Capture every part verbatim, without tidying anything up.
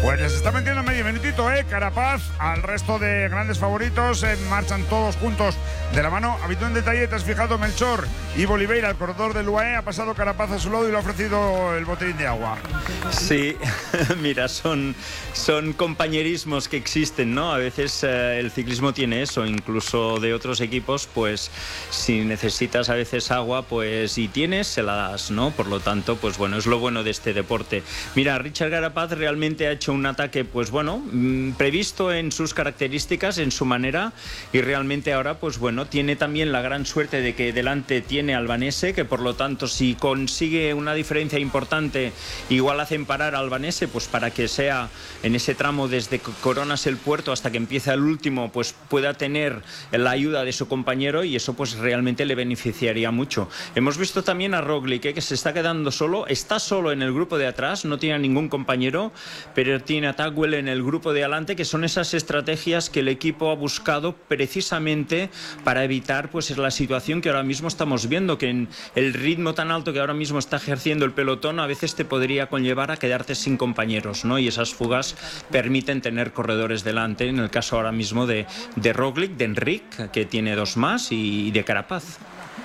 Pues les está metiendo medio minutito, ¿eh? Carapaz, al resto de grandes favoritos, eh, marchan todos juntos de la mano. Habitó en detalle, te has fijado, Melchor y Oliveira, el corredor del U A E, ha pasado Carapaz a su lado y le ha ofrecido el botellín de agua. Sí, mira, son, son compañerismos que existen, ¿no? A veces eh, el ciclismo tiene eso, incluso de otros equipos, pues si necesitas a veces agua, pues y tienes, se la das, ¿no? Por lo tanto, pues bueno, es lo bueno de este deporte. Mira, Richard Carapaz realmente ha hecho un ataque, pues bueno, mmm, previsto en sus características, en su manera, y realmente ahora, pues bueno, tiene también la gran suerte de que delante tiene Albanese, que por lo tanto, si consigue una diferencia importante, igual hacen parar a Albanese, pues para que sea en ese tramo desde que coronas el puerto hasta que empieza el último, pues pueda tener la ayuda de su compañero, y eso pues realmente le beneficiaría mucho. Hemos visto también a Roglic, ¿eh? que se está quedando solo, está solo en el grupo de atrás, no tiene a ningún compañero, pero tiene a Tagwell en el grupo de adelante, que son esas estrategias que el equipo ha buscado precisamente para evitar pues la situación que ahora mismo estamos viendo, que en el ritmo tan alto que ahora mismo está ejerciendo el pelotón a veces te podría conllevar a quedarte sin compañeros, ¿no? Y esas fugas permiten tener corredores delante, en el caso ahora mismo de, de Roglic, de Enric, que tiene dos más, y de Carapaz.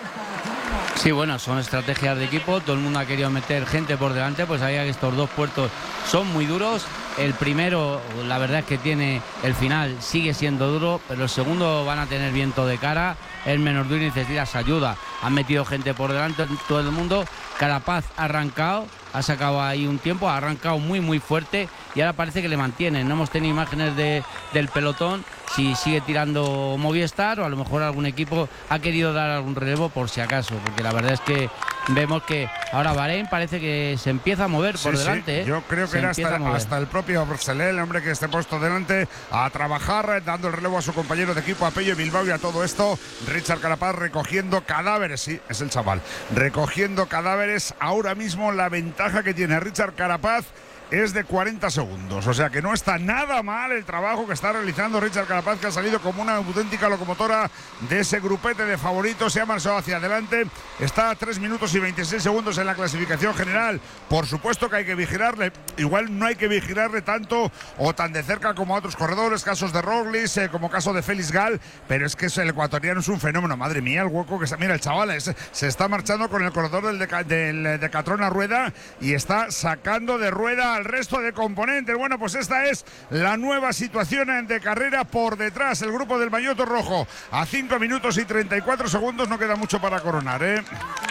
Sí, bueno, son estrategias de equipo, todo el mundo ha querido meter gente por delante, pues sabía que estos dos puertos son muy duros. El primero, la verdad es que tiene el final, sigue siendo duro, pero el segundo van a tener viento de cara, es menos duro y necesitas ayuda. Han metido gente por delante, todo el mundo. Carapaz ha arrancado, ha sacado ahí un tiempo, ha arrancado muy muy fuerte y ahora parece que le mantienen. No hemos tenido imágenes de, del pelotón, si sigue tirando Movistar o a lo mejor algún equipo ha querido dar algún relevo por si acaso, porque la verdad es que vemos que ahora Bahrein parece que se empieza a mover por sí, delante. Sí. ¿eh? Yo creo que se era hasta, hasta el propio Barcelé, el hombre que esté puesto delante a trabajar, dando el relevo a su compañero de equipo, a Pello Bilbao, y a todo esto Richard Carapaz recogiendo cadáveres. Sí, es el chaval, recogiendo cadáveres. Ahora mismo la ventaja que tiene Richard Carapaz es de cuarenta segundos, o sea que no está nada mal el trabajo que está realizando Richard Carapaz, que ha salido como una auténtica locomotora de ese grupete de favoritos, se ha marchado hacia adelante, está a tres minutos y veintiséis segundos en la clasificación general. Por supuesto que hay que vigilarle, igual no hay que vigilarle tanto o tan de cerca como a otros corredores, casos de Roglic, eh, como caso de Félix Gal, pero es que el ecuatoriano es un fenómeno, madre mía, el hueco que está, mira el chaval es, se está marchando con el corredor del, Deca, del Decathlon a rueda y está sacando de rueda al resto de componentes. Bueno, pues esta es la nueva situación de carrera por detrás. El grupo del maillot rojo a cinco minutos y treinta y cuatro segundos. No queda mucho para coronar, ¿eh?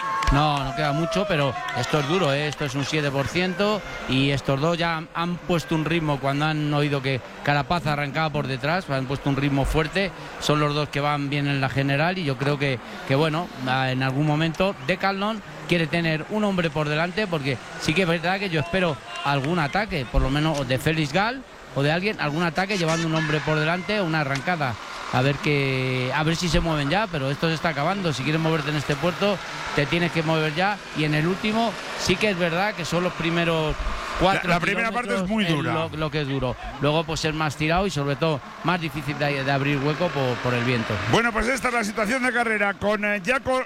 No, no queda mucho, pero esto es duro, ¿eh? Esto es un siete por ciento y estos dos ya han, han puesto un ritmo cuando han oído que Carapaz arrancaba por detrás, han puesto un ritmo fuerte, son los dos que van bien en la general y yo creo que, que bueno, en algún momento Decathlon quiere tener un hombre por delante, porque sí que es verdad que yo espero algún ataque, por lo menos de Félix Gal o de alguien, algún ataque llevando un hombre por delante, una arrancada. A ver que a ver si se mueven ya, pero esto se está acabando. Si quieres moverte en este puerto, te tienes que mover ya. Y en el último, sí que es verdad que son los primeros cuatro. La, la primera parte es muy dura. Lo, lo que es duro. Luego, pues es más tirado y sobre todo más difícil de, de abrir hueco por, por el viento. Bueno, pues esta es la situación de carrera con eh, Jakob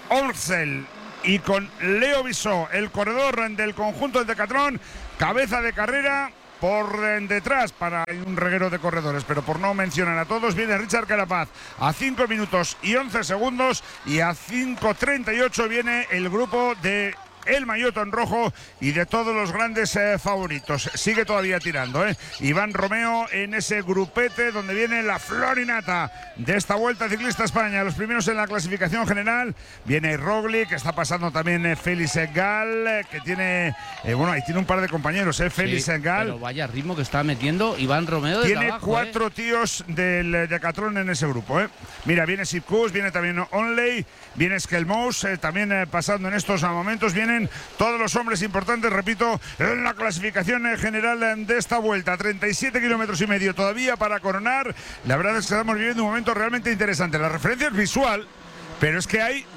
Orsel y con Leo Bissó, el corredor del conjunto del Decathlon, cabeza de carrera. Por detrás para un reguero de corredores, pero por no mencionar a todos, viene Richard Carapaz a cinco minutos y once segundos y a cinco treinta y ocho viene el grupo de el maillot en rojo y de todos los grandes eh, favoritos. Sigue todavía tirando, ¿eh? Iván Romeo en ese grupete donde viene la florinata de esta Vuelta Ciclista España. Los primeros en la clasificación general viene Roglic, que está pasando también eh, Félix Gal, eh, que tiene, eh, bueno, ahí tiene un par de compañeros, ¿eh? Félix sí, Gal. Pero vaya ritmo que está metiendo Iván Romeo desde tiene abajo, cuatro ¿eh? tíos del Decathlon en ese grupo, ¿eh? Mira, viene Sipkus, viene también Onley, viene Skelmous, eh, también eh, pasando en estos momentos, viene todos los hombres importantes, repito, en la clasificación general de esta vuelta. treinta y siete kilómetros y medio todavía para coronar. La verdad es que estamos viviendo un momento realmente interesante. La referencia es visual, pero es que hay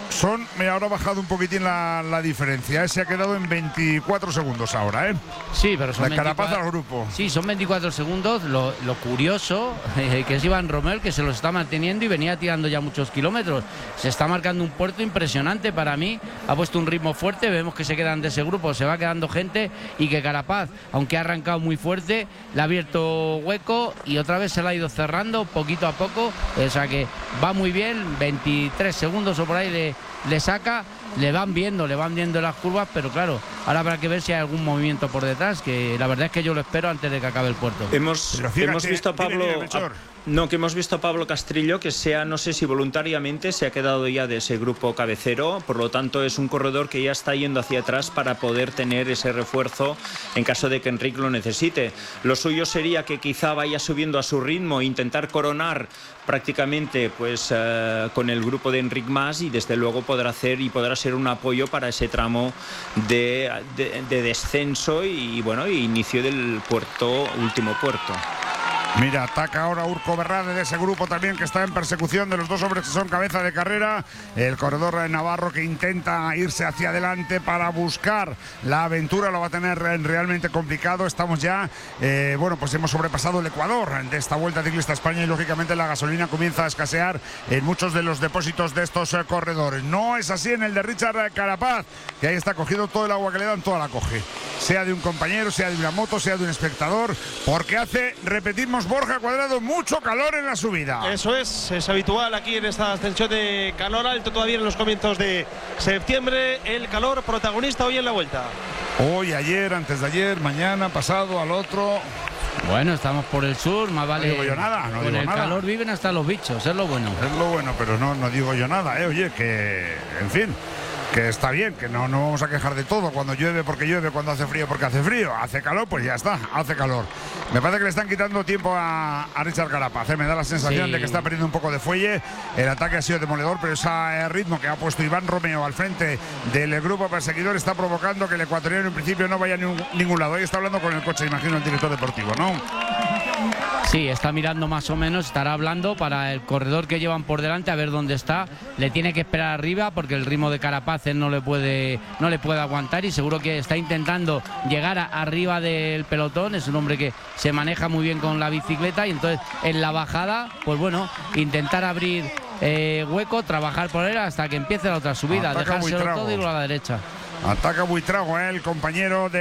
Son, mira, ahora ha bajado un poquitín la, la diferencia, ¿eh? Se ha quedado en veinticuatro segundos ahora, ¿eh? Sí, pero son la veinticuatro, Carapaz al grupo. Sí, son veinticuatro segundos. Lo, lo curioso eh, que es Iván Romeo el que se los está manteniendo y venía tirando ya muchos kilómetros. Se está marcando un puerto impresionante para mí. Ha puesto un ritmo fuerte. Vemos que se quedan de ese grupo, se va quedando gente y que Carapaz, aunque ha arrancado muy fuerte, le ha abierto hueco y otra vez se la ha ido cerrando poquito a poco. O sea que va muy bien. veintitrés segundos o por ahí de le saca, le van viendo, le van viendo las curvas, pero claro, ahora habrá que ver si hay algún movimiento por detrás, que la verdad es que yo lo espero antes de que acabe el puerto. Hemos, hemos visto a Pablo... Dime, dime, a, no, que hemos visto a Pablo Castrillo, que sea, no sé si voluntariamente, se ha quedado ya de ese grupo cabecero, por lo tanto es un corredor que ya está yendo hacia atrás para poder tener ese refuerzo en caso de que Enric lo necesite. Lo suyo sería que quizá vaya subiendo a su ritmo e intentar coronar prácticamente pues uh, con el grupo de Enric Mas, y desde luego podrá hacer y podrá ser un apoyo para ese tramo de, de, de descenso y bueno, y inicio del puerto, último puerto. Mira, ataca ahora Urco Berrade de ese grupo también que está en persecución de los dos hombres que son cabeza de carrera. El corredor navarro que intenta irse hacia adelante para buscar la aventura, lo va a tener realmente complicado. Estamos ya, eh, bueno, pues hemos sobrepasado el Ecuador de esta Vuelta Ciclista a España y lógicamente la gasolina comienza a escasear en muchos de los depósitos de estos eh, corredores. No es así en el de Richard Carapaz, que ahí está cogido todo el agua que le dan, toda la coge. Sea de un compañero, sea de una moto, sea de un espectador, porque hace, repetimos, Borja Cuadrado, mucho calor en la subida. Eso es, es habitual aquí en esta ascensión de calor alto todavía en los comienzos de septiembre. El calor protagonista hoy en la Vuelta. Hoy, ayer, antes de ayer, mañana, pasado, al otro. Bueno, estamos por el sur, más vale. No digo yo nada, no Con digo el nada. calor viven hasta los bichos, es lo bueno. Es lo bueno, pero no, no digo yo nada, ¿eh? Oye, que, en fin, que está bien, que no nos vamos a quejar de todo. Cuando llueve porque llueve, cuando hace frío porque hace frío, hace calor, pues ya está, hace calor. Me parece que le están quitando tiempo a, a Richard Carapaz, ¿eh? Me da la sensación sí. de que está perdiendo un poco de fuelle. El ataque ha sido demoledor, pero ese ritmo que ha puesto Iván Romeo al frente del grupo perseguidor está provocando que el ecuatoriano en principio no vaya a ningún, ningún lado. Ahí está hablando con el coche, imagino, el director deportivo, ¿no? Sí, está mirando más o menos, estará hablando para el corredor que llevan por delante, a ver dónde está. Le tiene que esperar arriba porque el ritmo de Carapaz él no le puede, no le puede aguantar, y seguro que está intentando llegar a, arriba del pelotón. Es un hombre que se maneja muy bien con la bicicleta, y entonces en la bajada, pues bueno, intentar abrir eh, hueco, trabajar por él hasta que empiece la otra subida, Ataca dejárselo Buitrago. todo y ir a la derecha. Ataca Buitrago, ¿eh? El compañero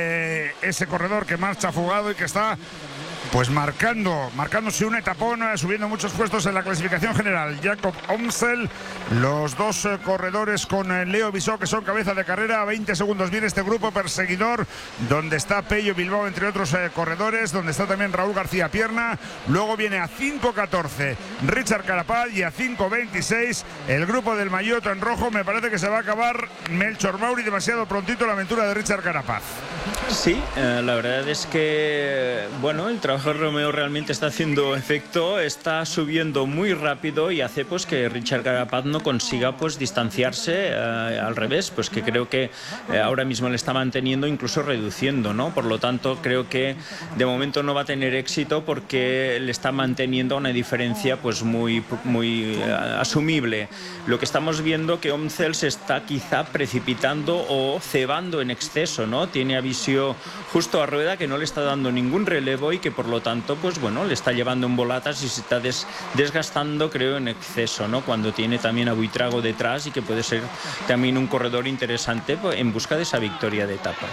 de ese corredor que marcha fugado y que está pues marcando, marcándose un etapón, eh, subiendo muchos puestos en la clasificación general. Jacob Omsel, los dos eh, corredores con eh, Leo Bisó, que son cabeza de carrera. A veinte segundos viene este grupo perseguidor, donde está Pello Bilbao, entre otros eh, corredores, donde está también Raúl García Pierna. Luego viene a cinco catorce Richard Carapaz, y a cinco veintiséis el grupo del Maillot en rojo. Me parece que se va a acabar Melchor Mauri demasiado prontito la aventura de Richard Carapaz. Sí, eh, la verdad es que, bueno, el trabajo de Romeo realmente está haciendo efecto, está subiendo muy rápido y hace pues que Richard Carapaz no consiga pues distanciarse, eh, al revés, pues que creo que eh, ahora mismo le está manteniendo, incluso reduciendo, ¿no? Por lo tanto, creo que de momento no va a tener éxito porque le está manteniendo una diferencia pues muy, muy eh, asumible. Lo que estamos viendo que Omsel se está quizá precipitando o cebando en exceso, ¿no? Tiene a Visio justo a rueda, que no le está dando ningún relevo y que por lo tanto pues bueno, le está llevando en volatas y se está des, desgastando, creo, en exceso, ¿no? Cuando tiene también a Buitrago detrás y que puede ser también un corredor interesante pues, en busca de esa victoria de etapa.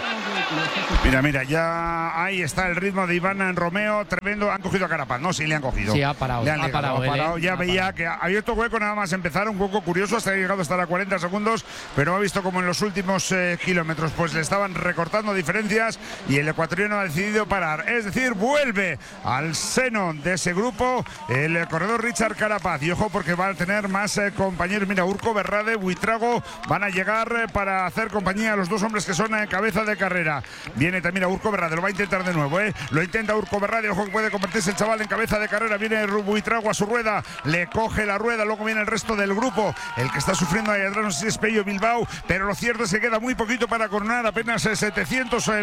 Mira, mira, ya ahí está el ritmo de Iván Romeo, tremendo. Han cogido a Carapaz, ¿no? Sí, le han cogido. Sí, ha parado. Le han ha llegado, parado, ha parado. él, Ya ha veía parado. que ha abierto hueco nada más empezar, un hueco curioso, hasta que ha llegado hasta a cuarenta segundos, pero ha visto como en los últimos eh, kilómetros pues le estaban recortando diferencias y el ecuatoriano ha decidido parar. Es decir, vuelve al seno de ese grupo el corredor Richard Carapaz. Y ojo, porque va a tener más eh, compañeros. Mira, Urco Berrade, Buitrago van a llegar eh, para hacer compañía a los dos hombres que son en eh, cabeza de carrera. Viene también a Urco Berrade, lo va a intentar de nuevo, ¿eh? Lo intenta Urco Berrade, ojo que puede convertirse el chaval en cabeza de carrera. Viene Buitrago a su rueda, le coge la rueda, luego viene el resto del grupo. El que está sufriendo ahí atrás, no sé si es Pello Bilbao, pero lo cierto es que queda muy poquito para coronar, apenas eh, setecientos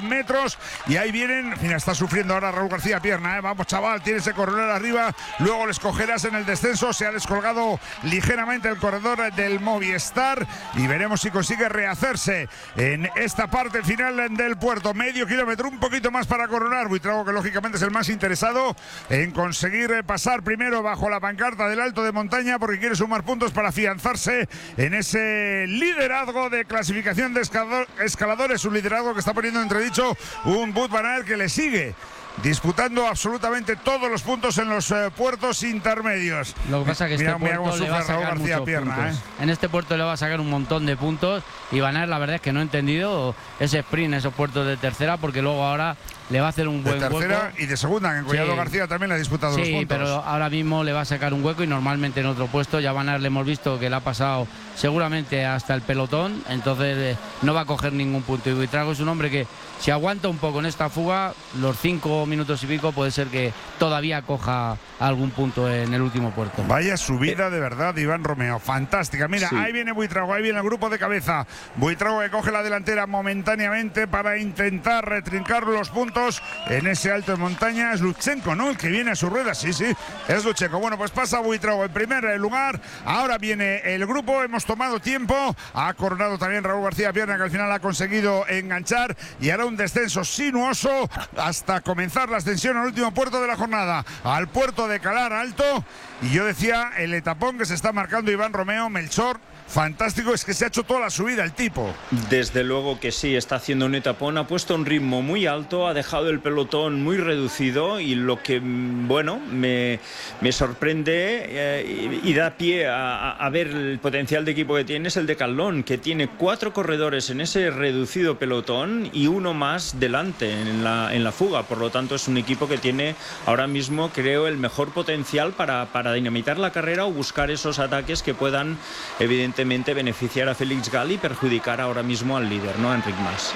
metros. Y ahí vienen, en fin, está sufriendo ahora Raúl García Pierna, ¿eh? Vamos, chaval, tienes que correr arriba, luego les cogerás en el descenso. Se ha descolgado ligeramente el corredor del Movistar y veremos si consigue rehacerse en esta parte final del puerto. Medio kilómetro, un poquito más para coronar. Buitrago, que lógicamente es el más interesado en conseguir pasar primero bajo la pancarta del Alto de Montaña, porque quiere sumar puntos para afianzarse en ese liderazgo de clasificación de escaladores, un liderazgo que está poniendo en entredicho un Wout van Aert, que le sigue disputando absolutamente todos los puntos en los eh, puertos intermedios. Lo que pasa es que mira, este puerto le va a sacar muchos Pierna, puntos. ¿eh? En este puerto le va a sacar un montón de puntos y Van Aert, la verdad es que no he entendido ese sprint, esos puertos de tercera, porque luego ahora le va a hacer un buen hueco. De tercera hueco. Y de segunda, que en Collado sí. García también le ha disputado sí, los puntos. Sí, pero ahora mismo le va a sacar un hueco y normalmente en otro puesto. Ya Van Aert le hemos visto que le ha pasado seguramente hasta el pelotón, entonces eh, no va a coger ningún punto. Y Buitrago es un hombre que si aguanta un poco en esta fuga, los cinco minutos y pico, puede ser que todavía coja algún punto en el último puerto. Vaya subida de verdad, Iván Romeo, fantástica. Mira, sí. Ahí viene Buitrago, ahí viene el grupo de cabeza. Buitrago que coge la delantera momentáneamente para intentar retrincar los puntos en ese Alto de Montaña. Es Lutsenko, ¿no? El que viene a su rueda, sí, sí, es Lutsenko. Bueno, pues pasa Buitrago en primer lugar. Ahora viene el grupo, hemos tomado tiempo. Ha coronado también Raúl García Pierna, que al final ha conseguido enganchar, y hará un descenso sinuoso hasta comenzar la ascensión al último puerto de la jornada, al puerto de Calar Alto. Y yo decía, el etapón que se está marcando Iván Romeo, Melchor, fantástico, es que se ha hecho toda la subida el tipo. Desde luego que sí, está haciendo un etapón, ha puesto un ritmo muy alto, ha dejado el pelotón muy reducido, y lo que, bueno, me, me sorprende eh, y, y da pie a, a ver el potencial de equipo que tiene es el de Decathlon, que tiene cuatro corredores en ese reducido pelotón y uno más delante en la, en la fuga. Por lo tanto, es un equipo que tiene ahora mismo, creo, el mejor potencial para, para dinamitar la carrera o buscar esos ataques que puedan, evidentemente, beneficiar a Felix Gall y perjudicar ahora mismo al líder, ¿no? A Enric Mas.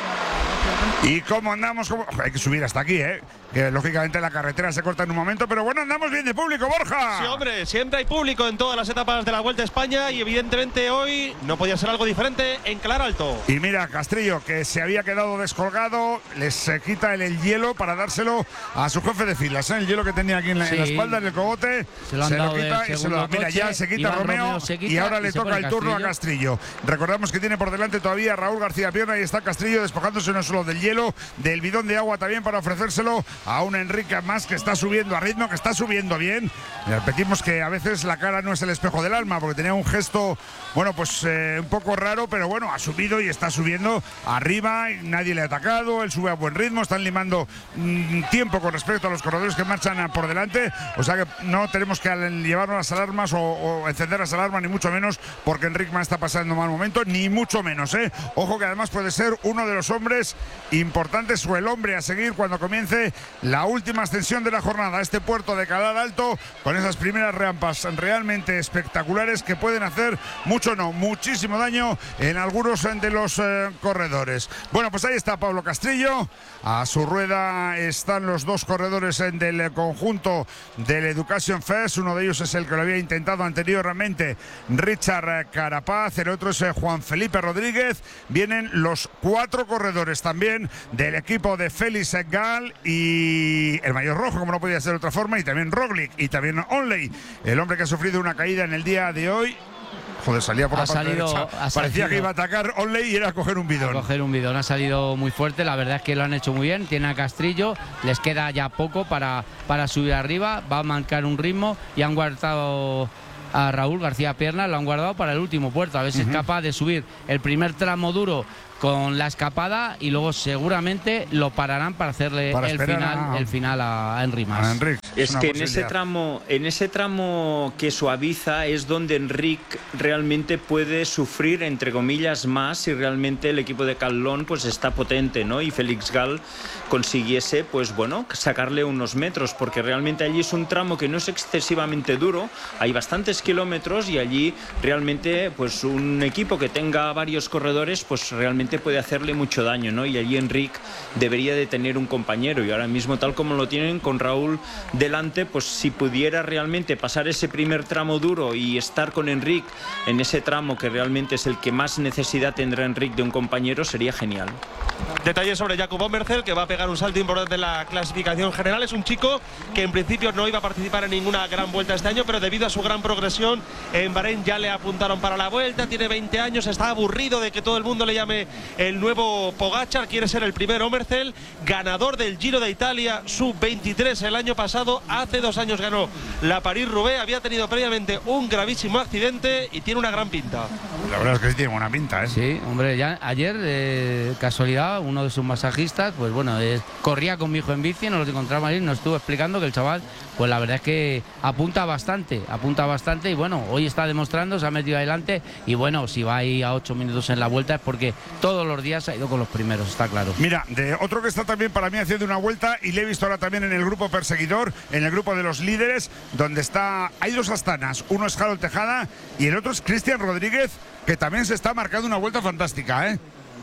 ¿Y cómo andamos? ¿Cómo? Hay que subir hasta aquí, ¿eh? Que lógicamente la carretera se corta en un momento, pero bueno, andamos bien de público, Borja. Sí, hombre, siempre hay público en todas las etapas de la Vuelta a España, y evidentemente hoy no podía ser algo diferente en Calar Alto. Y mira, Castrillo, que se había quedado descolgado, les eh, quita el, el hielo para dárselo a su jefe de filas, ¿eh? El hielo que tenía aquí en la, sí. en la espalda, en el cogote, se lo, han se dado lo quita y se lo da. Mira, ya se quita Romeo, Romeo se quita y ahora y le toca el turno a Castrillo. Recordamos que tiene por delante todavía a Raúl García Pierna, y está Castrillo despojándose no solo del hielo, del bidón de agua también, para ofrecérselo a un Enrique Mas, que está subiendo a ritmo, que está subiendo bien. Y repetimos que a veces la cara no es el espejo del alma, porque tenía un gesto, bueno, pues eh, un poco raro, pero bueno, ha subido y está subiendo arriba, y nadie le ha atacado, él sube a buen ritmo, están limando mmm, tiempo con respecto a los corredores que marchan por delante, o sea que no tenemos que llevarnos las alarmas o, o encender las alarmas, ni mucho menos, porque Enric Mas está pasando un mal momento, ni mucho menos, ¿eh? Ojo que además puede ser uno de los hombres importantes o el hombre a seguir cuando comience la última ascensión de la jornada, este puerto de Calar Alto, con esas primeras rampas realmente espectaculares que pueden hacer mucho, no, muchísimo daño en algunos de los eh, corredores. Bueno, pues ahí está Pablo Castrillo, a su rueda están los dos corredores del conjunto del Education First, uno de ellos es el que lo había intentado anteriormente, Richard Carapaz, el otro es Juan Felipe Rodríguez. Vienen los cuatro corredores también del equipo de Felix Gall y el maillot rojo, como no podía ser de otra forma, y también Roglic y también Onley, el hombre que ha sufrido una caída en el día de hoy. Joder, salía por la parte derecha. Parecía que iba a atacar Onley y era a coger un bidón. A coger un bidón, ha salido muy fuerte, la verdad es que lo han hecho muy bien, tiene a Castrillo, les queda ya poco para, para subir arriba, va a marcar un ritmo y han guardado a Raúl García Pierna, lo han guardado para el último puerto, a ver si uh-huh. es capaz de subir el primer tramo duro con la escapada y luego seguramente lo pararán para hacerle para el, final, a... el final a Enric Mas. A Enric, es, es que en ese tramo, en ese tramo que suaviza es donde Enric realmente puede sufrir, entre comillas, más si realmente el equipo de Decathlon pues está potente, ¿no? Y Felix Gall consiguiese, pues bueno, sacarle unos metros, porque realmente allí es un tramo que no es excesivamente duro, hay bastantes kilómetros y allí realmente pues un equipo que tenga varios corredores pues realmente realmente puede hacerle mucho daño, ¿no? Y allí Enric debería de tener un compañero, y ahora mismo, tal como lo tienen con Raúl delante, pues si pudiera realmente pasar ese primer tramo duro y estar con Enric en ese tramo que realmente es el que más necesidad tendrá Enric de un compañero, sería genial. Detalles sobre Jakub Omerzel, que va a pegar un salto importante en la clasificación general. Es un chico que en principio no iba a participar en ninguna gran vuelta este año, pero debido a su gran progresión en Bahrein ya le apuntaron para la vuelta. Tiene veinte años, está aburrido de que todo el mundo le llame el nuevo Pogačar, quiere ser el primer Omerzel, ganador del Giro de Italia sub veintitrés el año pasado. Hace dos años ganó la París-Roubaix, había tenido previamente un gravísimo accidente y tiene una gran pinta. La verdad es que sí tiene buena pinta, ¿eh? Sí, hombre, ya ayer, eh, casualidad, uno de sus masajistas, pues bueno, eh, corría con mi hijo en bici, nos lo encontramos ahí, nos estuvo explicando que el chaval, pues la verdad es que apunta bastante, apunta bastante y bueno, hoy está demostrando, se ha metido adelante y bueno, si va ahí a ocho minutos en la vuelta es porque todos los días ha ido con los primeros, está claro. Mira, de otro que está también para mí haciendo una vuelta y le he visto ahora también en el grupo perseguidor, en el grupo de los líderes, donde está, hay dos astanas, uno es Harold Tejada y el otro es Cristian Rodríguez, que también se está marcando una vuelta fantástica, ¿eh?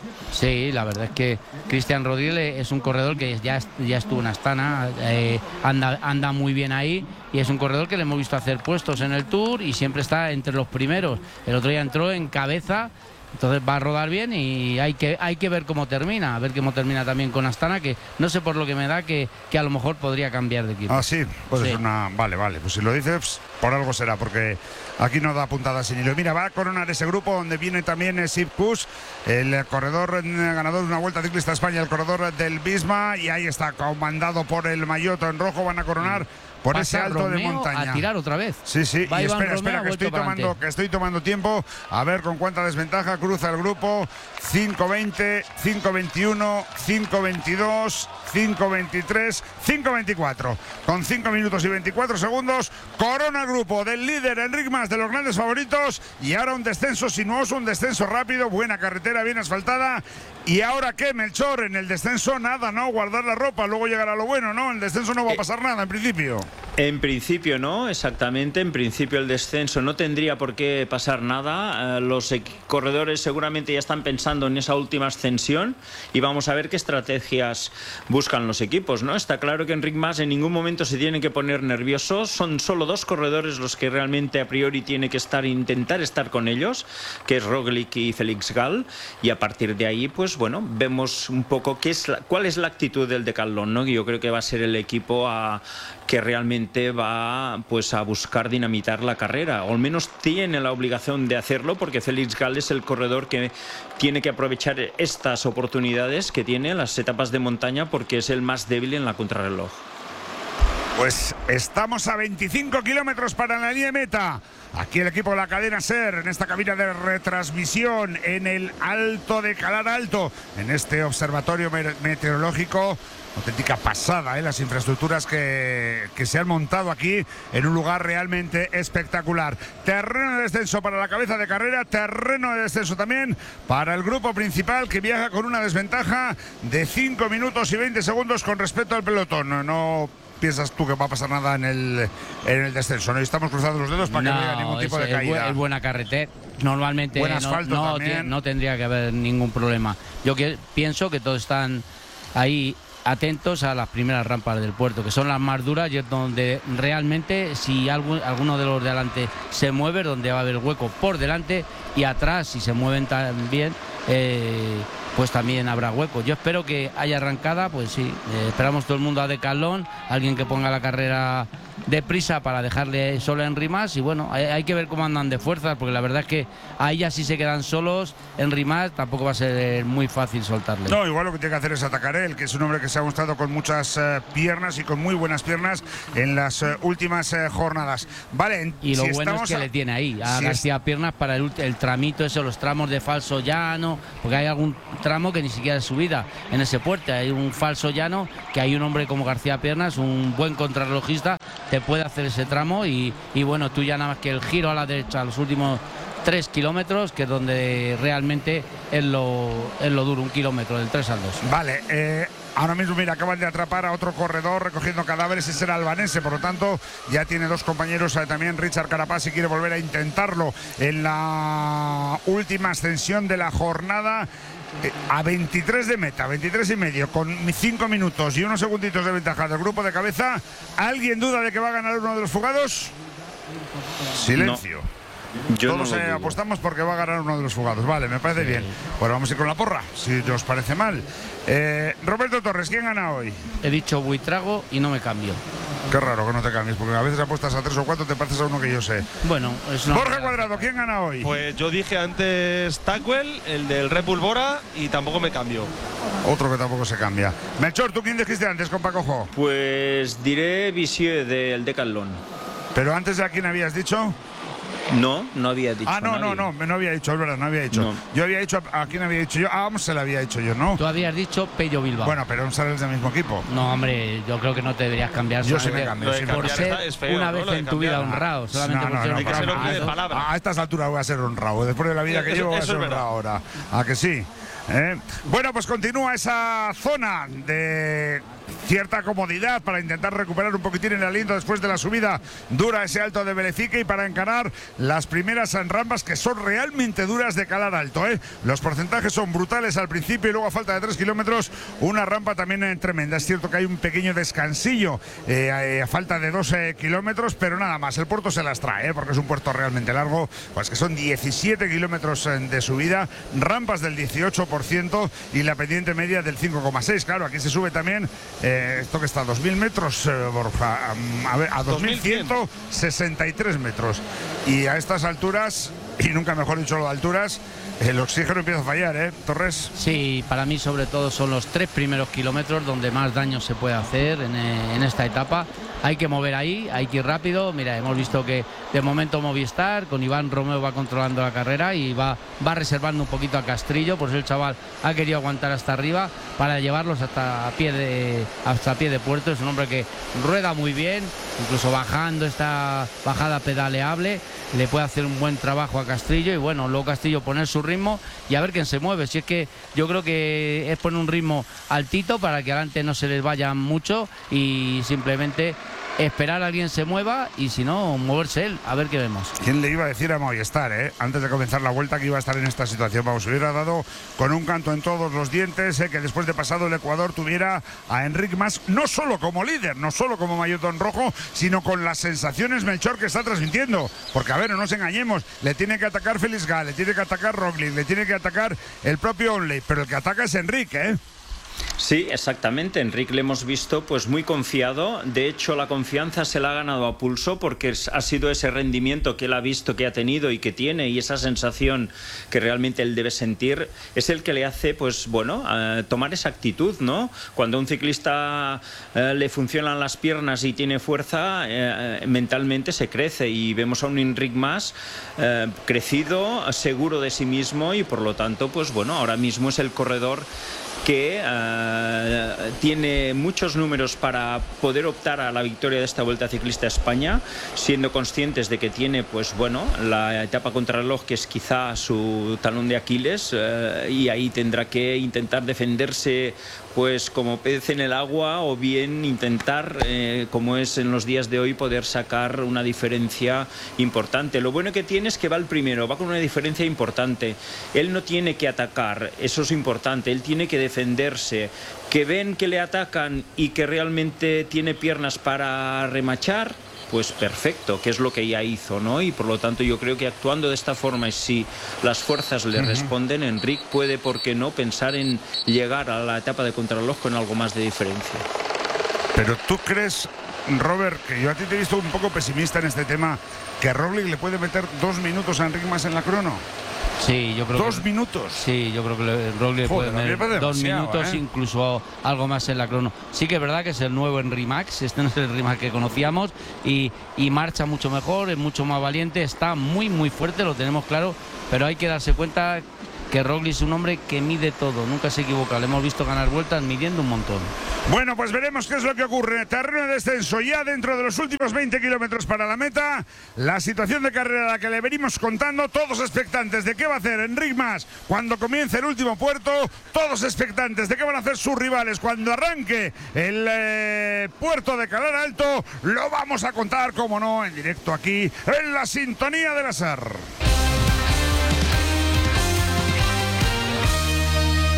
Sí, la verdad es que Cristian Rodríguez es un corredor que ya, ya estuvo en Astana, eh, anda, anda muy bien ahí y es un corredor que le hemos visto hacer puestos en el Tour y siempre está entre los primeros. El otro día entró en cabeza, entonces va a rodar bien y hay que, hay que ver cómo termina, a ver cómo termina también con Astana, que no sé por lo que me da que, que a lo mejor podría cambiar de equipo. Ah, sí, pues sí. Es una... Vale, vale, pues si lo dices, por algo será, porque aquí no da puntadas sin hilo. Mira, va a coronar ese grupo donde viene también Sepp Kuss, el corredor ganador de una Vuelta Ciclista a España, el corredor del Bisma, y ahí está, comandado por el maillot en rojo, van a coronar por Pasa ese alto Romeo de montaña. A tirar otra vez. Sí, sí, Va y Iván espera, Romeo, espera, que estoy, tomando, que estoy tomando tiempo, a ver con cuánta desventaja cruza el grupo. Cinco veinte, cinco veintiuno, cinco veintidós, cinco veintitrés, cinco veinticuatro. Con cinco minutos y veinticuatro segundos, corona el grupo del líder Enric Mas, de los grandes favoritos, y ahora un descenso sinuoso, un descenso rápido, buena carretera, bien asfaltada. ¿Y ahora qué, Melchor? En el descenso nada, ¿no? Guardar la ropa, luego llegará lo bueno, ¿no? En el descenso no va a pasar nada, en principio. En principio no, exactamente. En principio el descenso no tendría por qué pasar nada. Eh, los corredores seguramente ya están pensando en esa última ascensión y vamos a ver qué estrategias buscan los equipos, ¿no? Está claro que Enric Mas en ningún momento se tiene que poner nervioso. Son solo dos corredores los que realmente a priori tiene que estar, intentar estar con ellos, que es Roglic y Félix Gall, y a partir de ahí, pues bueno, vemos un poco qué es la, cuál es la actitud del Decathlon, ¿no? Yo creo que va a ser el equipo a, que realmente va pues a buscar dinamitar la carrera, o al menos tiene la obligación de hacerlo, porque Félix Gall es el corredor que tiene que aprovechar estas oportunidades que tiene las etapas de montaña, porque es el más débil en la contrarreloj. Pues estamos a veinticinco kilómetros para la línea de meta. Aquí el equipo de la cadena SER, en esta cabina de retransmisión, en el Alto de Calar Alto, en este observatorio meteorológico. Auténtica pasada, ¿eh? Las infraestructuras que, que se han montado aquí en un lugar realmente espectacular. Terreno de descenso para la cabeza de carrera, terreno de descenso también para el grupo principal, que viaja con una desventaja de cinco minutos y veinte segundos con respecto al pelotón. No, no piensas tú que va a pasar nada en el, en el descenso, ¿no? Estamos cruzando los dedos para no, que no haya ningún tipo es, de caída. Es, es buena carretera. Normalmente Buen no, asfalto no, también. no tendría que haber ningún problema. Yo que, pienso que todos están ahí atentos a las primeras rampas del puerto, que son las más duras y es donde realmente, si algún, alguno de los de adelante se mueve, donde va a haber hueco por delante, y atrás, si se mueven también, eh, pues también habrá hueco. Yo espero que haya arrancada, pues sí, eh, esperamos todo el mundo a Decathlon, alguien que ponga la carrera deprisa para dejarle solo a Enric Mas, y bueno, hay, hay que ver cómo andan de fuerzas, porque la verdad es que ahí ya si se quedan solos, Enric Mas tampoco va a ser muy fácil soltarle. No, igual lo que tiene que hacer es atacar él, que es un hombre que se ha mostrado con muchas uh, piernas y con muy buenas piernas en las uh, últimas uh, jornadas. Vale, y lo si bueno es que a... le tiene ahí a si García es... Piernas para el, el tramito ese, los tramos de falso llano, porque hay algún tramo que ni siquiera es subida en ese puerto, hay un falso llano que hay un hombre como García Piernas, un buen contrarrelojista, te puede hacer ese tramo y, y bueno, tú ya nada más que el giro a la derecha, los últimos tres kilómetros, que es donde realmente es lo, es lo duro, un kilómetro del tres al dos. Vale, eh, ahora mismo mira, acaban de atrapar a otro corredor recogiendo cadáveres, ese era albanese, por lo tanto ya tiene dos compañeros, eh, también Richard Carapaz, si quiere volver a intentarlo en la última ascensión de la jornada. eh, a veintitrés de meta, veintitrés y medio, con cinco minutos y unos segunditos de ventaja del grupo de cabeza. ¿Alguien duda de que va a ganar uno de los fugados? Silencio. No. Yo Todos no eh, dudo. apostamos porque va a ganar uno de los fugados. Vale, me parece sí. bien. Bueno, vamos a ir con la porra, si os parece mal. Eh, Roberto Torres, ¿quién gana hoy? He dicho Buitrago y no me cambio. Qué raro que no te cambies, porque a veces apuestas a tres o cuatro, te pareces a uno que yo sé. Bueno, es una... Jorge Cuadrado, ¿quién gana hoy? Pues yo dije antes Tackwell, el del Red Bull Bora, y tampoco me cambio. Otro que tampoco se cambia. Melchor, ¿tú quién dijiste antes con Paco Jo? Pues diré Visieux del Decathlon. Pero antes de a quién habías dicho. No, no había dicho. Ah, no, a no, nadie. no, no había dicho, es verdad, no había dicho. No. Yo había dicho, ¿a quién había dicho yo? Ah, vamos, se lo había dicho yo, ¿no? Tú habías dicho Pello Bilbao. Bueno, pero no sales del mismo equipo. No, hombre, yo creo que no te deberías cambiar. Yo sí me cambio. Sí, por ser es feo, una ¿no? vez en tu vida honrado, solamente no, por no, ser no, Hay que ser hombre de a, palabra. a estas alturas voy a ser honrado. Después de la vida que Eso- llevo voy a eso ser es verdad. honrado ahora. ¿A que sí? ¿Eh? Bueno, pues continúa esa zona de cierta comodidad para intentar recuperar un poquitín el aliento después de la subida dura, ese alto de Belefique, y para encarar las primeras rampas que son realmente duras de calar alto, ¿eh? Los porcentajes son brutales al principio y luego a falta de tres kilómetros una rampa también eh, tremenda. Es cierto que hay un pequeño descansillo eh, eh, a falta de dos eh, kilómetros, pero nada más. El puerto se las trae, ¿eh? Porque es un puerto realmente largo, pues que son diecisiete kilómetros eh, de subida, rampas del dieciocho por ciento y la pendiente media del cinco coma seis. Claro, aquí se sube también eh, esto que está a dos mil metros, eh, Borja, a, ver, a dos mil ciento sesenta y tres metros. Y a estas alturas, y nunca mejor dicho lo de alturas, el oxígeno empieza a fallar, ¿eh, Torres? Sí, para mí sobre todo son los tres primeros kilómetros donde más daño se puede hacer en, en esta etapa. Hay que mover ahí, hay que ir rápido. Mira, hemos visto que de momento Movistar con Iván Romeo va controlando la carrera y va, va reservando un poquito a Castrillo, por eso el chaval ha querido aguantar hasta arriba para llevarlos hasta pie de, hasta pie de puerto. Es un hombre que rueda muy bien, incluso bajando esta bajada pedaleable, le puede hacer un buen trabajo a Castrillo y bueno, luego Castrillo poner su ritmo y a ver quién se mueve. Si es que yo creo que es poner un ritmo altito para que adelante no se les vaya mucho y simplemente esperar a alguien se mueva y si no, moverse él, a ver qué vemos. ¿Quién le iba a decir a Movistar, eh? antes de comenzar la vuelta, que iba a estar en esta situación? Vamos, se hubiera dado con un canto en todos los dientes eh, que después de pasado el Ecuador tuviera a Enric Mas, no solo como líder, no solo como maillotón rojo, sino con las sensaciones, Melchor, que está transmitiendo. Porque, a ver, no nos engañemos, le tiene que atacar Félix Gall, le tiene que atacar Roglic, le tiene que atacar el propio Onley, pero el que ataca es Enric, ¿eh? Sí, exactamente. Enric le hemos visto pues muy confiado. De hecho, la confianza se la ha ganado a pulso porque ha sido ese rendimiento que él ha visto, que ha tenido y que tiene, y esa sensación que realmente él debe sentir es el que le hace, pues bueno, uh, tomar esa actitud, ¿no? Cuando a un ciclista uh, le funcionan las piernas y tiene fuerza, uh, mentalmente se crece, y vemos a un Enric Mas uh, crecido, seguro de sí mismo, y por lo tanto, pues bueno, ahora mismo es el corredor que uh, tiene muchos números para poder optar a la victoria de esta Vuelta Ciclista a España, siendo conscientes de que tiene, pues bueno, la etapa contrarreloj, que es quizá su talón de Aquiles, uh, y ahí tendrá que intentar defenderse pues como pez en el agua, o bien intentar, eh, como es en los días de hoy, poder sacar una diferencia importante. Lo bueno que tiene es que va el primero, va con una diferencia importante. Él no tiene que atacar, eso es importante, él tiene que defenderse. Que ven que le atacan y que realmente tiene piernas para remachar, pues perfecto, que es lo que ya hizo, ¿no? Y por lo tanto yo creo que actuando de esta forma, y si las fuerzas le uh-huh. responden, Enric puede, ¿por qué no?, pensar en llegar a la etapa de contrarreloj con algo más de diferencia. Pero tú crees, Robert, que yo a ti te he visto un poco pesimista en este tema, que Roglic le puede meter dos minutos a Enric Mas en la crono. Sí, yo creo ¿Dos que, minutos? Sí, yo creo que Roglic puede meter dos minutos, ¿eh? Incluso algo más en la crono. Sí que es verdad que es el nuevo Enric Mas, este no es el Enric Mas que conocíamos, y, y marcha mucho mejor, es mucho más valiente, está muy muy fuerte, lo tenemos claro, pero hay que darse cuenta que Roglic es un hombre que mide todo, nunca se equivoca, le hemos visto ganar vueltas midiendo un montón. Bueno, pues veremos qué es lo que ocurre. Terreno de descenso ya dentro de los últimos veinte kilómetros para la meta. La situación de carrera a la que le venimos contando, todos expectantes de qué va a hacer Enric Mas cuando comience el último puerto, todos expectantes de qué van a hacer sus rivales cuando arranque el eh, puerto de Calar Alto. Lo vamos a contar, como no, en directo aquí en la sintonía de la S E R.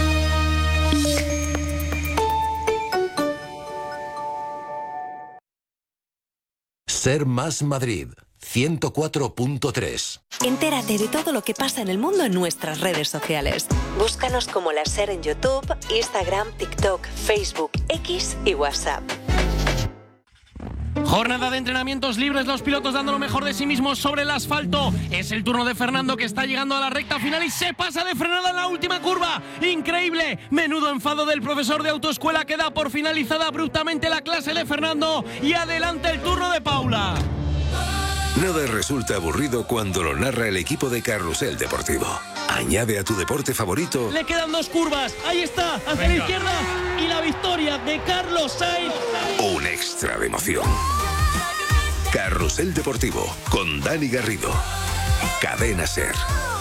Ser Más Madrid, ciento cuatro punto tres. Entérate de todo lo que pasa en el mundo en nuestras redes sociales. Búscanos como La Ser en YouTube, Instagram, TikTok, Facebook, X y WhatsApp. Jornada de entrenamientos libres, los pilotos dando lo mejor de sí mismos sobre el asfalto. Es el turno de Fernando, que está llegando a la recta final y se pasa de frenada en la última curva. ¡Increíble! Menudo enfado del profesor de autoescuela, que da por finalizada abruptamente la clase de Fernando. Y adelante el turno de Paula. Nada resulta aburrido cuando lo narra el equipo de Carrusel Deportivo. Añade a tu deporte favorito. Le quedan dos curvas. Ahí está, hacia Venga. la izquierda. Y la victoria de Carlos Sainz. Un extra de emoción. Carrusel Deportivo con Dani Garrido. Cadena Ser.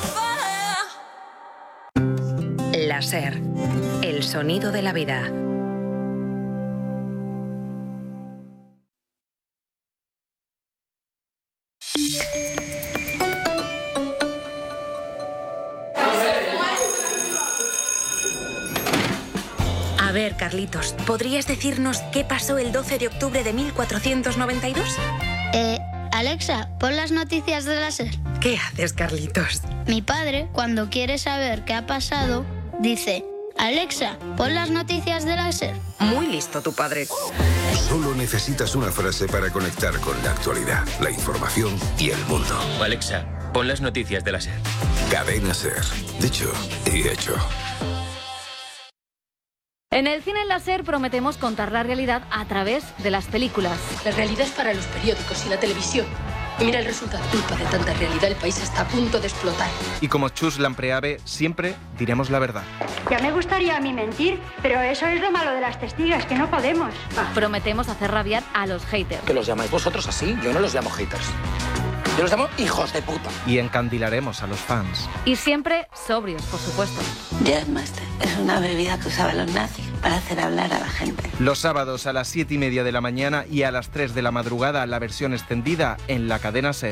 La Ser. El sonido de la vida. A ver, Carlitos, ¿podrías decirnos qué pasó el doce de octubre de mil cuatrocientos noventa y dos? Eh, Alexa, pon las noticias de la Ser. ¿Qué haces, Carlitos? Mi padre, cuando quiere saber qué ha pasado, dice: Alexa, pon las noticias de la Ser. Muy listo tu padre. Solo necesitas una frase para conectar con la actualidad, la información y el mundo. Alexa, pon las noticias de la Ser. Cadena Ser. Dicho y hecho. En el cine en la Ser prometemos contar la realidad a través de las películas. La realidad es para los periódicos y la televisión. Y mira el resultado. Culpa de tanta realidad, el país está a punto de explotar. Y como Chus Lampreave, siempre diremos la verdad. Ya me gustaría a mí mentir, pero eso es lo malo de las testigas, que no podemos. Prometemos hacer rabiar a los haters. ¿Que los llamáis vosotros así? Yo no los llamo haters. Yo los llamo hijos de puta. Y encandilaremos a los fans. Y siempre sobrios, por supuesto. Jazzmaster es una bebida que usaban los nazis para hacer hablar a la gente. Los sábados a las siete y media de la mañana y a las tres de la madrugada, la versión extendida en la cadena Ser.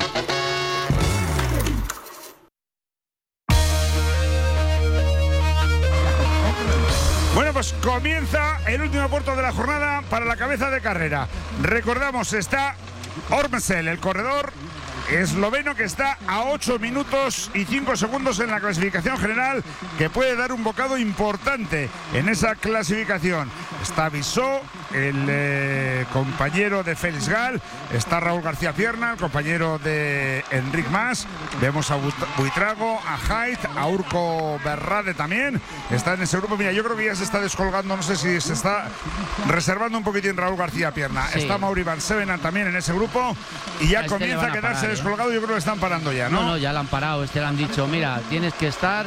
Bueno, pues comienza el último puerto de la jornada para la cabeza de carrera. Recordamos, está Ormsel, el corredor esloveno, que está a ocho minutos y cinco segundos en la clasificación general, que puede dar un bocado importante en esa clasificación. Está Bissó, el eh, compañero de Félix Gal, está Raúl García Pierna, el compañero de Enric Mas, vemos a Buitrago, a Haidt, a Urco Berrade también, está en ese grupo. Mira, yo creo que ya se está descolgando, no sé si se está reservando un poquitín Raúl García Pierna. Sí. Está Mauri Van Sevenant también en ese grupo y ya a este comienza a quedarse parar, descolgado. Yo creo que lo están parando ya, ¿no? No, no, ya lo han parado. Este le han dicho: mira, tienes que estar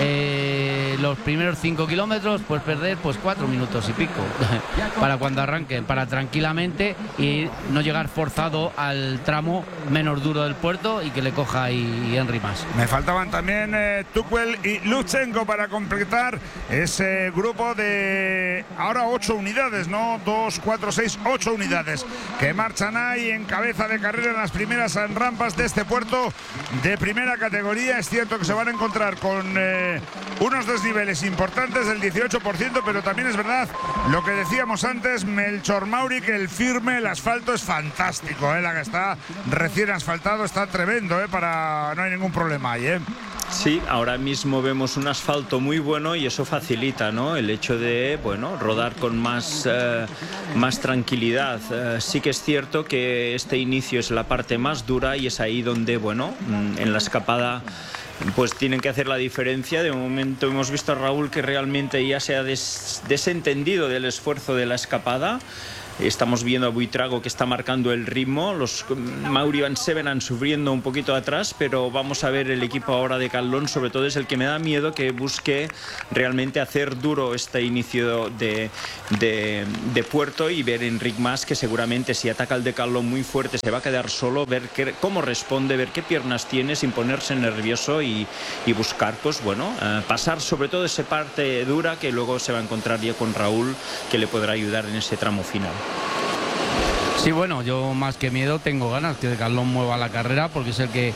eh, los primeros cinco kilómetros, pues perder pues cuatro minutos y pico para cuando arranquen, para tranquilamente y no llegar forzado al tramo menos duro del puerto y que le coja ahí Henry Mas. Me faltaban también eh, Tuchel y Lutsenko para completar ese grupo de ahora ocho unidades, ¿no? Dos, cuatro, seis, ocho unidades que marchan ahí en cabeza de carrera en las primeras rampas de este puerto de primera categoría. Es cierto que se van a encontrar con eh, unos desniveles importantes del dieciocho por ciento, pero también es verdad lo que decíamos antes, Melchor Mauri, que el firme, el asfalto es fantástico, ¿eh? La que está recién asfaltado está tremendo, ¿eh? Para no hay ningún problema ahí, ¿eh? Sí, ahora mismo vemos un asfalto muy bueno y eso facilita, ¿no?, el hecho de, bueno, rodar con más, eh, más tranquilidad. Eh, sí que es cierto que este inicio es la parte más dura y es ahí donde, bueno, en la escapada pues tienen que hacer la diferencia. De momento hemos visto a Raúl que realmente ya se ha des desentendido del esfuerzo de la escapada. Estamos viendo a Buitrago que está marcando el ritmo, los Mauri Van Sevenant sufriendo un poquito atrás, pero vamos a ver el equipo ahora de Calón, sobre todo es el que me da miedo que busque realmente hacer duro este inicio de, de, de puerto y ver a Enric Mas que seguramente si ataca el de Calón muy fuerte se va a quedar solo, ver qué, cómo responde, ver qué piernas tiene sin ponerse nervioso y, y buscar, pues bueno, eh, pasar sobre todo esa parte dura que luego se va a encontrar ya con Raúl que le podrá ayudar en ese tramo final. Sí, bueno, yo más que miedo tengo ganas que Carlón mueva la carrera porque es el que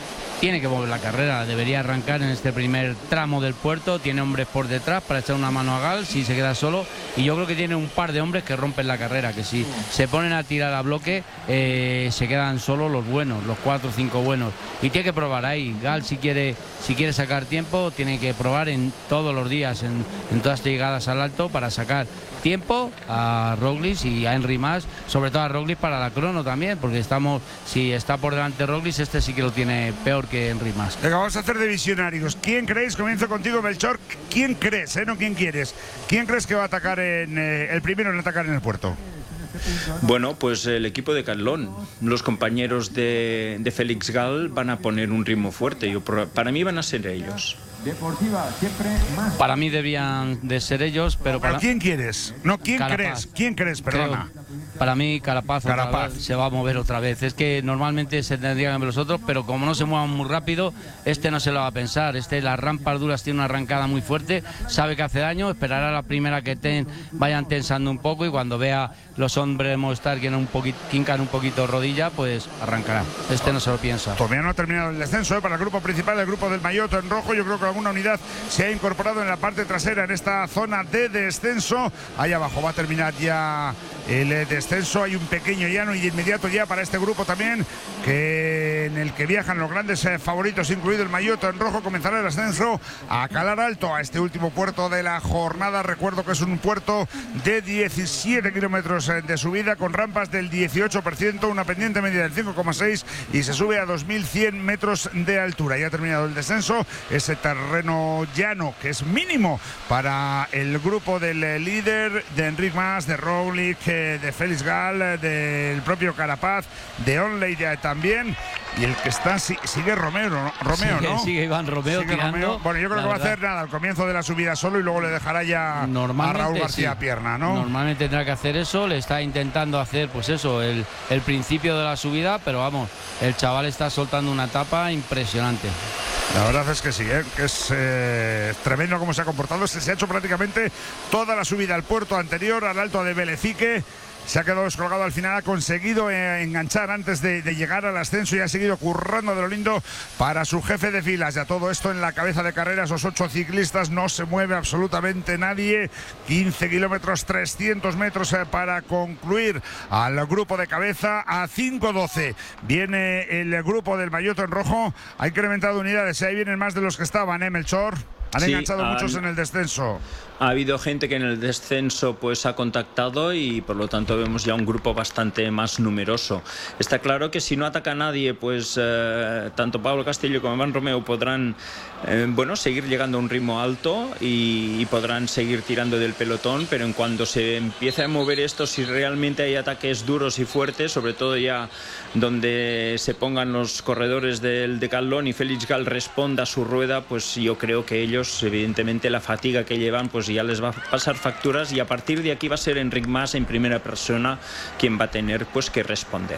tiene que mover la carrera, debería arrancar en este primer tramo del puerto, tiene hombres por detrás para echar una mano a Gal si se queda solo, y yo creo que tiene un par de hombres que rompen la carrera, que si se ponen a tirar a bloque eh, se quedan solo los buenos, los cuatro o cinco buenos, y tiene que probar ahí. Gal si quiere, si quiere sacar tiempo tiene que probar en todos los días, en, en todas las llegadas al alto, para sacar tiempo a Roglic y a Henry Mas, sobre todo a Roglic para la crono también, porque estamos, si está por delante Roglic, este sí que lo tiene peor que Henry Mas. Venga, vamos a hacer de visionarios. ¿Quién creéis? Comienzo contigo, Melchor. ¿Quién crees, eh? No quién quieres. ¿Quién crees que va a atacar en eh, el primero en atacar en el puerto? Bueno, pues el equipo de Catlón, los compañeros de, de Félix Gal van a poner un ritmo fuerte. Yo, para mí van a ser ellos. Para mí debían de ser ellos, pero para... ¿Pero quién quieres? No, ¿quién Carapaz. crees? ¿Quién crees? Perdona. Creo, para mí Carapaz, Carapaz. Vez, se va a mover otra vez. Es que normalmente se tendrían que ver los otros, pero como no se muevan muy rápido, este no se lo va a pensar. Este, las rampas duras, tiene una arrancada muy fuerte, sabe que hace daño, esperará a la primera que ten, vayan tensando un poco, y cuando vea los hombres de Movistar que un poquito, quincan un poquito rodilla, pues arrancará. Este no se lo piensa. Todavía no ha terminado el descenso, ¿eh? Para el grupo principal, el grupo del Maillot en rojo. Yo creo que alguna unidad se ha incorporado en la parte trasera, en esta zona de descenso. Ahí abajo va a terminar ya el descenso. Hay un pequeño llano y de inmediato ya para este grupo también, que en el que viajan los grandes eh, favoritos, incluido el Maillot en rojo. Comenzará el ascenso a calar alto a este último puerto de la jornada. Recuerdo que es un puerto de diecisiete kilómetros de subida, con rampas del dieciocho por ciento, una pendiente media del cinco coma seis, y se sube a dos mil cien metros de altura. Ya ha terminado el descenso, ese terreno llano que es mínimo para el grupo del líder, de Enric Mas, de Roglic, de Félix Gal, del propio Carapaz, de Onley también, y el que está sigue Romeo, ¿no? Romeo, sigue, ¿no? Sigue Iván Romeo sigue tirando. Romeo. Bueno, yo creo que va a hacer nada al comienzo de la subida solo, y luego le dejará ya a Raúl García sí. pierna, ¿no? Normalmente tendrá que hacer eso, le está intentando hacer pues eso, el, el principio de la subida, pero vamos, el chaval está soltando una etapa impresionante. La verdad es que sí, ¿eh? Que es eh, tremendo cómo se ha comportado. Se, se ha hecho prácticamente toda la subida al puerto anterior, al alto de Belecique. Se ha quedado descolgado al final, ha conseguido eh, enganchar antes de, de llegar al ascenso, y ha seguido currando de lo lindo para su jefe de filas. Ya todo esto en la cabeza de carreras, los ocho ciclistas, no se mueve absolutamente nadie. quince kilómetros, trescientos metros eh, para concluir al grupo de cabeza. A cinco doce viene el grupo del Maillot en rojo. Ha incrementado unidades, ahí vienen más de los que estaban, ¿eh, Melchor? Han sí, enganchado han... muchos en el descenso. Ha habido gente que en el descenso pues ha contactado, y por lo tanto vemos ya un grupo bastante más numeroso. Está claro que si no ataca a nadie, pues eh, tanto Pablo Castillo como Iván Romeo podrán eh, bueno, seguir llegando a un ritmo alto y, y podrán seguir tirando del pelotón, pero en cuanto se empiece a mover esto, si realmente hay ataques duros y fuertes, sobre todo ya donde se pongan los corredores del Decathlon y Félix Gal responda a su rueda, pues yo creo que ellos, evidentemente, la fatiga que llevan, pues ya les va a pasar facturas, y a partir de aquí va a ser Enric Mas en primera persona quien va a tener pues que responder.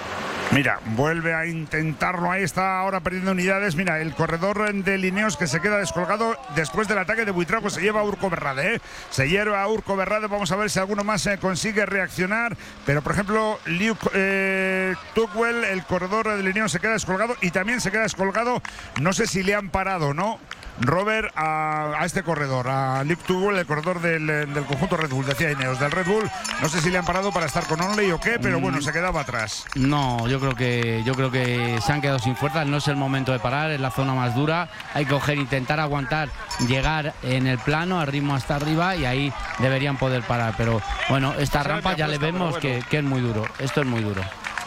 Mira, vuelve a intentarlo, ahí está ahora perdiendo unidades. Mira, el corredor de Lineos que se queda descolgado después del ataque de Buitrago, se lleva a Urco Berrade, ¿eh? Se lleva a Urco Berrade, vamos a ver si alguno más eh, consigue reaccionar. Pero por ejemplo, Luke eh, Tugwell, el corredor de Lineos, se queda descolgado, y también se queda descolgado, no sé si le han parado, ¿no? Robert, a, a este corredor, a Luke Tugwell, el corredor del, del conjunto Red Bull, decía Ineos, del Red Bull. No sé si le han parado para estar con Onley o qué, pero bueno, se quedaba atrás. No, yo creo que yo creo que se han quedado sin fuerzas. No es el momento de parar, es la zona más dura. Hay que coger, intentar aguantar, llegar en el plano, al ritmo hasta arriba, y ahí deberían poder parar. Pero bueno, esta rampa ya le vemos bueno. que, que es muy duro. Esto es muy duro.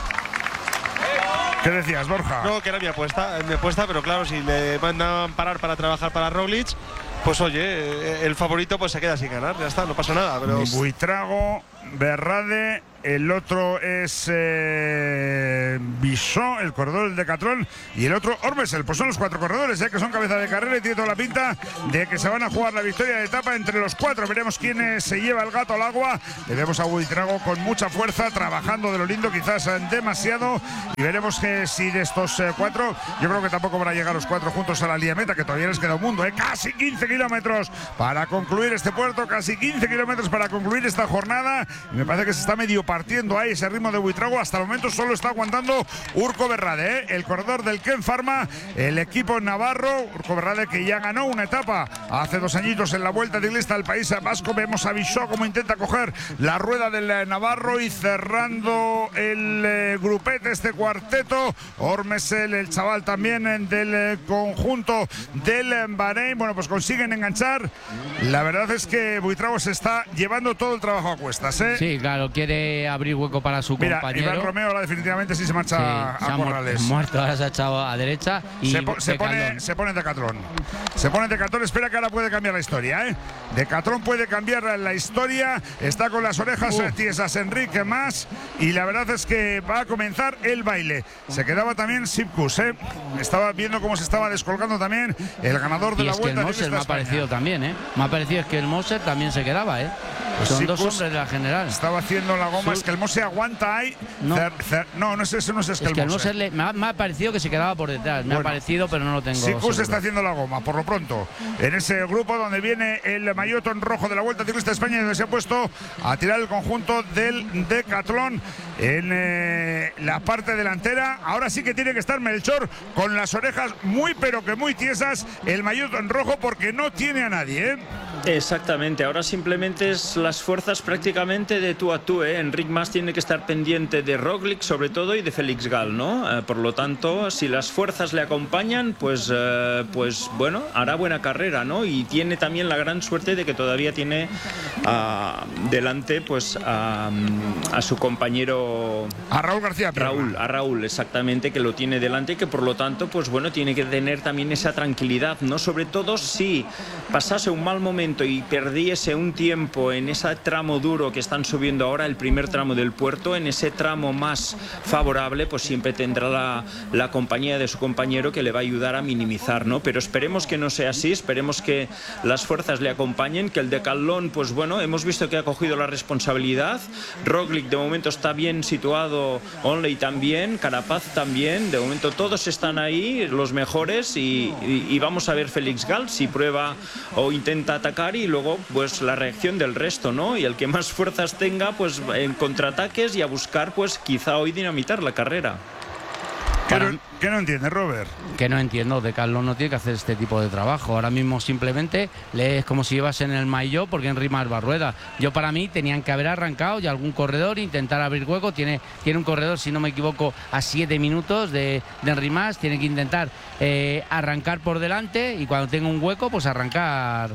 ¿Qué decías, Borja? No, que era mi apuesta, mi apuesta, pero claro, si le mandan parar para trabajar para Roglic, pues oye, el favorito pues se queda sin ganar, ya está, no pasa nada. Pero... Buitrago, Berrade, el otro es eh, Bisó, el corredor del Decathlon, y el otro Ormesel. Pues son los cuatro corredores, ¿eh? Que son cabeza de carrera, y tiene toda la pinta de que se van a jugar la victoria de etapa entre los cuatro. Veremos quién eh, se lleva el gato al agua. Le vemos a Buitrago con mucha fuerza, trabajando de lo lindo, quizás eh, demasiado, y veremos que si de estos eh, cuatro, yo creo que tampoco van a llegar los cuatro juntos a la línea meta, que todavía les queda un mundo, ¿eh? Casi quince kilómetros para concluir este puerto, casi quince kilómetros para concluir esta jornada. y me parece que se está medio partiendo ahí ese ritmo de Buitrago. Hasta el momento solo está aguantando Urko Berrade, ¿eh? el corredor del Ken Pharma, el equipo navarro. Urko Berrade, que ya ganó una etapa hace dos añitos en la Vuelta Ciclista del País Vasco. Vemos a Bisó cómo intenta coger la rueda del eh, Navarro, y cerrando el eh, grupete, este cuarteto, Ormesel, el chaval también eh, del eh, conjunto del eh, Bahrein. Bueno, pues consiguen enganchar. La verdad es que Buitrago se está llevando todo el trabajo a cuestas, ¿eh? Sí, claro, quiere abrir hueco para su Mira, compañero. Iván Romeo ahora definitivamente sí se marcha sí, a, a Corrales. Muerto, ahora se ha echado a derecha y se, po se pone se pone Decatlón. Se pone Decatlón, espera que ahora puede cambiar la historia, ¿eh? Decatlón puede cambiar la historia. Está con las orejas uh. tiesas Enrique Mas, y la verdad es que va a comenzar el baile. Se quedaba también Sipkus, ¿eh? Estaba viendo cómo se estaba descolgando también el ganador de y la es Vuelta. Que el Moser me ha parecido también, ¿eh? Me ha parecido es que el Moser también se quedaba, ¿eh? Pues son Sipkus dos hombres de la general. Estaba haciendo la goma. Sul... Es que el Moser aguanta ahí. No, cer, cer, no, no es eso, no es, es que, es el que el Moser. Moser le, me, ha, me ha parecido que se quedaba por detrás. Me bueno, ha parecido, pero no lo tengo. Sipkus está haciendo la goma, por lo pronto. En ese grupo donde viene el maillot en rojo de la Vuelta Ciclista de España, y donde se ha puesto a tirar el conjunto del Decatlón en eh, la parte delantera. Ahora sí que tiene que estar Melchor con las orejas muy pero que muy tiesas, el maillot en rojo, porque no tiene a nadie, ¿eh? Exactamente, ahora simplemente es las fuerzas prácticamente de tú a tú, ¿eh? Enric Mas tiene que estar pendiente de Roglic sobre todo y de Félix Gall, ¿no? Eh, por lo tanto, si las fuerzas le acompañan, pues, eh, pues bueno, hará buena carrera, ¿no? Y tiene también la gran suerte de que todavía tiene uh, delante pues a, a su compañero... A Raúl García. Raúl, a Raúl, exactamente, que lo tiene delante y que por lo tanto, pues bueno, tiene que tener también esa tranquilidad, ¿no? Sobre todo si pasase un mal momento y perdiese un tiempo en ese tramo duro que están subiendo ahora, el primer tramo del puerto, en ese tramo más favorable, pues siempre tendrá la, la compañía de su compañero que le va a ayudar a minimizar, ¿no? Pero esperemos que no sea así, esperemos que las fuerzas le acompañen, que el Decatlón, pues bueno, hemos visto que ha cogido la responsabilidad. Roglic de momento está bien situado, Onley también, Carapaz también, de momento todos están ahí, los mejores, y, y, y vamos a ver Félix Gall si prueba o intenta atacar, y luego pues la reacción del resto, ¿no? Y el que más fuerzas tenga, pues en contraataques y a buscar, pues quizá hoy dinamitar la carrera. ¿Qué no, ¿Qué no entiende, Robert? Que no entiendo, Decatlón no tiene que hacer este tipo de trabajo. Ahora mismo simplemente le es como si llevas en el maillot, porque Enric Mas va a rueda. Yo para mí tenían que haber arrancado y algún corredor intentar abrir hueco. Tiene, tiene un corredor, si no me equivoco, a siete minutos de, de Enric Mas. Tiene que intentar eh, arrancar por delante y cuando tenga un hueco, pues arrancar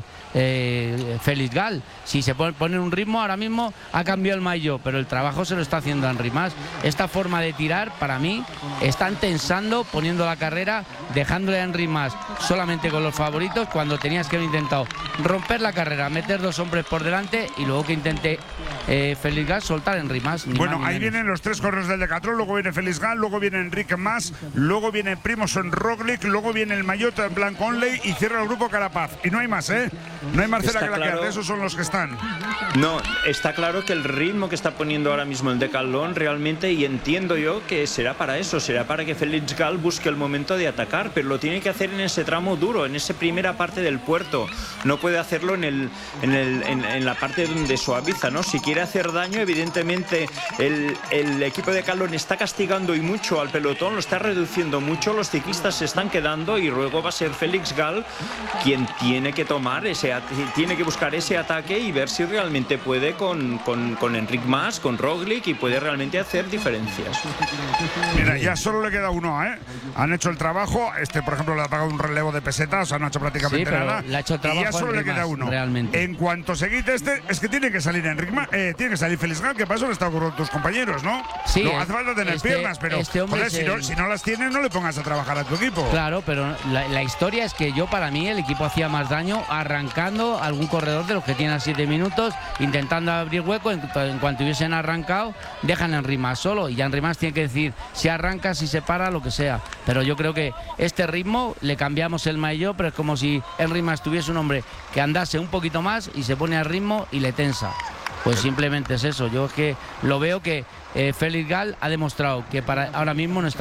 eh, Félix Gall. Si se pone, pone un ritmo, ahora mismo ha cambiado el maillot, pero el trabajo se lo está haciendo Enric Mas. Esta forma de tirar, para mí, están tensando, poniendo la carrera, dejándole a Enric Mas solamente con los favoritos, cuando tenías que haber intentado romper la carrera, meter dos hombres por delante y luego que intente eh, Félix Gall soltar a Enric Mas. Bueno, más, ahí menos. Vienen los tres corredores del Decatlón, luego viene Félix Gall, luego viene Enric Mas, luego viene Primož Roglic, luego viene el maillot en blanco Onley y cierra el grupo Carapaz. Y no hay más, ¿eh? No hay Marcela Está Claquer, claro. esos son los que están. No, está claro que el ritmo que está poniendo ahora mismo el Decatlón realmente, y entiendo yo que será para eso, será para que Félix Gall busque el momento de atacar, pero lo tiene que hacer en ese tramo duro, en esa primera parte del puerto. No puede hacerlo en, el, en, el, en, en la parte donde suaviza, ¿no? Si quiere hacer daño, evidentemente el, el equipo de Decatlón está castigando y mucho al pelotón, lo está reduciendo mucho, los ciclistas se están quedando y luego va a ser Félix Gall quien tiene que tomar ese, tiene que buscar ese ataque y ver si realmente puede con, con, con Enric Mas, con Roglic, y puede realmente hacer diferencias. Mira, ya solo le queda uno, ¿eh? Han hecho el trabajo, este por ejemplo le ha pagado un relevo de pesetas, o sea, no ha hecho prácticamente sí, pero nada. Le ha hecho el trabajo y ya solo le queda uno. Realmente. En cuanto se quite este, es que tiene que salir Enric Mas, eh, tiene que salir Félix Gall, que para eso le está con tus compañeros, ¿no? Sí, no hace falta tener este, piernas, pero este hombre joder, si, no, el... si no las tienes, no le pongas a trabajar a tu equipo. Claro, pero la, la historia es que yo, para mí, el equipo hacía más daño arrancando a algún corredor de los que tienen a siete minutos, intentando abrir hueco. En, en cuanto hubiesen arrancado, dejan a Enric Mas solo, y ya Enric Mas tiene que decir si arranca, si se para, lo que sea. Pero yo creo que este ritmo le cambiamos el maillot, pero es como si Enric Mas tuviese un hombre que andase un poquito más y se pone al ritmo y le tensa. Pues simplemente es eso. Yo es que lo veo que eh, Félix Gall ha demostrado que para ahora mismo no está